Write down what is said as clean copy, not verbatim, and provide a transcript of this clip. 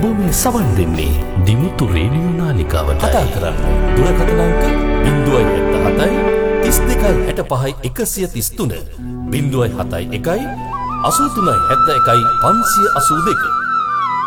ඔබ මේ සවන් දෙන්නේ දිමුතු රේඩියෝ නාලිකාවට. කතා කරන්න දුරකථන අංක 077 32 65 133 071 83 71 582